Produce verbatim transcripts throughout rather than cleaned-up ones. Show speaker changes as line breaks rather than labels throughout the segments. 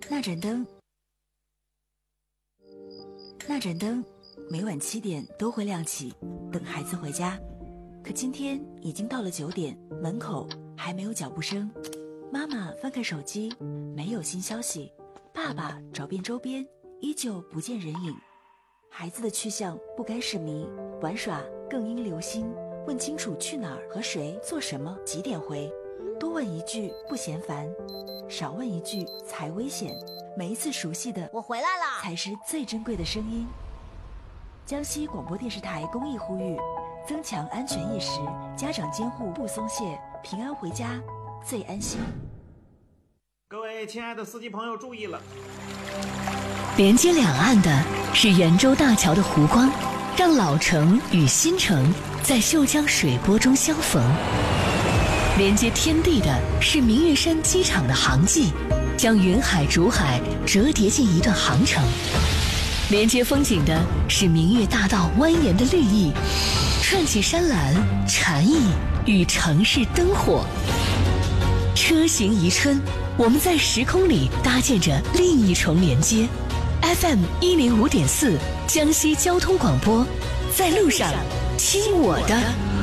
那盏灯，那盏灯，每晚七点都会亮起，等孩子回家。可今天已经到了九点，门口还没有脚步声。妈妈翻看手机，没有新消息。爸爸找遍周边，依旧不见人影。孩子的去向不该是谜，玩耍更应留心。问清楚去哪儿和谁做什么，几点回。多问一句不嫌烦，少问一句才危险。每一次熟悉的
我回来了
才是最珍贵的声音。江西广播电视台公益呼吁，增强安全意识，家长监护不松懈，平安回家最安心。
各位亲爱的司机朋友注意了，
连接两岸的是圆洲大桥的湖光，让老城与新城在秀江水波中相逢。连接天地的是明月山机场的航迹，将云海竹海折叠进一段航程。连接风景的是明月大道蜿蜒的绿意，串起山岚禅意与城市灯火。车行宜春，我们在时空里搭建着另一重连接。 F M 一零五点四，江西交通广播，在路上，听我的。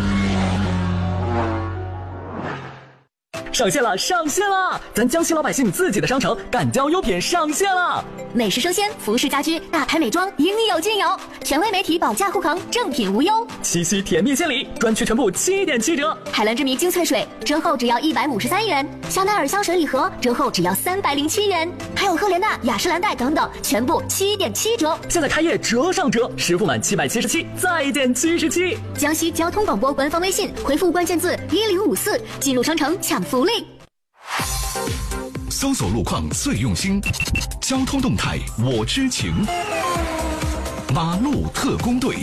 上线了，上线了！咱江西老百姓自己的商城干胶优品上线了，
美食生鲜、服饰家居、大牌美妆应有尽有，权威媒体保驾护航，正品无忧。
七夕甜蜜献礼，专区全部七点七折。
海蓝之谜精粹水折后只要一百五十三元，香奈儿香水礼盒折后只要三百零七元，还有赫莲娜、雅诗兰黛等等，全部七点七折。
现在开业折上折，实付满七百七十七再减七十七。
江西交通广播官方微信回复关键字一零五四，进入商城抢福利。
搜索路况最用心，交通动态我知情。马路特工队。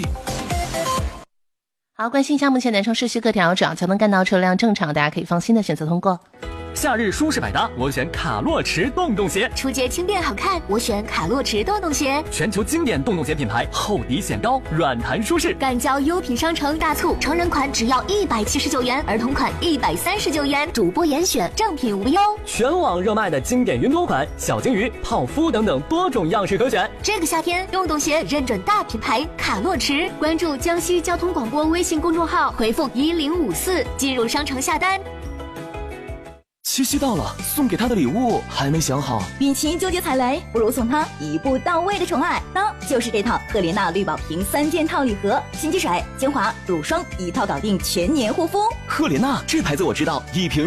好，关心一下目前南昌市区各条主要交通干道车辆正常，大家可以放心的选择通过。
夏日舒适百搭，我选卡洛驰洞洞鞋。
出街轻便好看，我选卡洛驰洞洞鞋。
全球经典洞洞鞋品牌，厚底显高，软弹舒适。
干胶优品商城大促，成人款只要一百七十九元，儿童款一百三十九元，主播严选，正品无忧。
全网热卖的经典云朵款、小金鱼、泡芙等等多种样式可选。
这个夏天，洞洞鞋认准大品牌卡洛驰，关注江西交通广播微信公众号，回复一零五四进入商城下单。
七夕到了，送给他的礼物还没想好。
与其纠结踩雷，不如送他一步到位的宠爱，那就是这套赫莲娜绿宝瓶三件套礼盒，新机水、精华、乳霜一套搞定，全年护肤。
赫莲娜这牌子我知道，一瓶